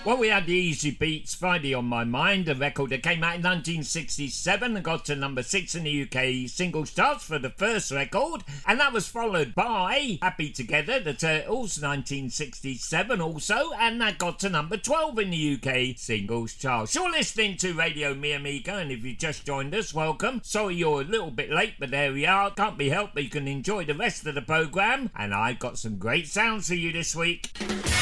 Well, we had the Easy Beats, Friday on My Mind, a record that came out in 1967 and got to number 6 in the UK singles charts for the first record, and that was followed by Happy Together, the Turtles, 1967 also, and that got to number 12 in the UK singles charts. You're listening to Radio Mi Amiga, and if you just joined us, welcome. Sorry you're a little bit late, but there we are. Can't be helped, but you can enjoy the rest of the programme, and I've got some great sounds for you this week.